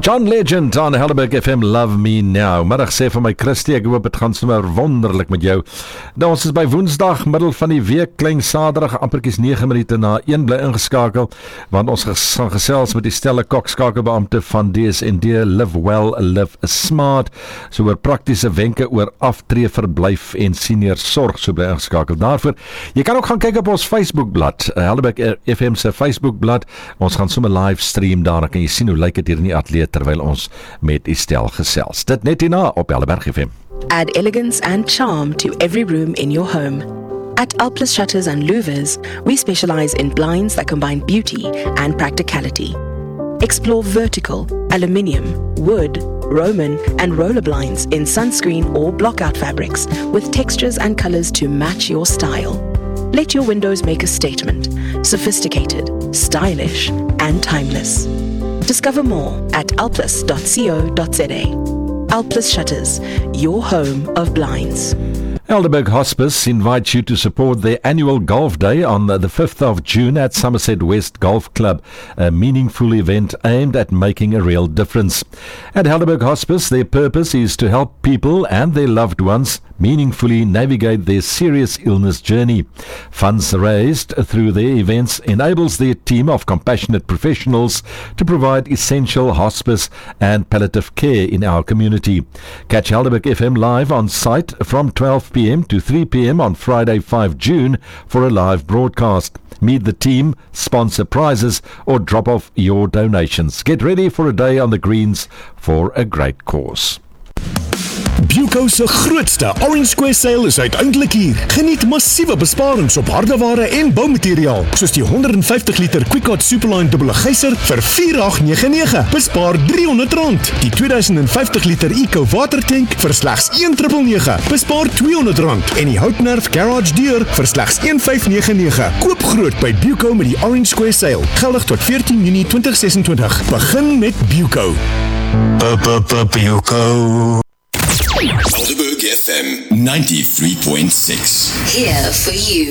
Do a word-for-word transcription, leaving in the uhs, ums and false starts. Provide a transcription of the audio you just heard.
John Legend aan Helderberg F M, Love Me Now. Middag sê vir my Christie, ek hoop het gaan sommer wonderlik met jou. Nou, ons is by Woensdag, middel van die week, klein saterdag, amperkies nege minute na een bly ingeskakel, want ons gaan gesels met die Stella Kok, skakelbeampte van D S N D, Live Well, Live Smart, so oor praktiese wenke oor aftree, verblyf en senior sorg, so bly ingeskakel daarvoor. Jy kan ook gaan kyk op ons Facebookblad, Helderberg F M se Facebookblad, ons gaan sommer live stream daar, dan kan jy sien hoe lyk het hier in die atelier terwyl ons met Estelle gesels. Dit net hierna op Helderberg F M. Add elegance and charm to every room in your home. At Alplus Shutters and Louvers, we specialize in blinds that combine beauty and practicality. Explore vertical, aluminium, wood, Roman and roller blinds in sunscreen or blockout fabrics with textures and colors to match your style. Let your windows make a statement, sophisticated, stylish and timeless. Discover more at alplus dot co dot za. Alplus Shutters, your home of blinds. Helderberg Hospice invites you to support their annual golf day on the fifth of June at Somerset West Golf Club, a meaningful event aimed at making a real difference. At Helderberg Hospice, their purpose is to help people and their loved ones meaningfully navigate their serious illness journey. Funds raised through their events enables their team of compassionate professionals to provide essential hospice and palliative care in our community. Catch Helderberg F M live on site from twelve p.m. to three p.m. on Friday, the fifth of June for a live broadcast. Meet the team, sponsor prizes or drop off your donations. Get ready for a day on the greens for a great cause. Buco se grootste Orange Square sale is uiteindelik hier. Geniet massiewe besparings op hardeware en boumateriaal, soos die honderd vyftig liter Quickart Superline dubbele geyser vir vier agt nege nege. Bespaar driehonderd rand. Die twee duisend vyftig liter Eco watertank vir slegs een nege nege. Bespaar tweehonderd rand. En die Houtnerf Garage deur vir slegs een vyf nege nege. Koop groot by Buco met die Orange Square sale. Geldig tot veertien Junie twintig sesentwintig. Begin met Buco. Buco. Helderberg F M ninety-three point six. Here for you.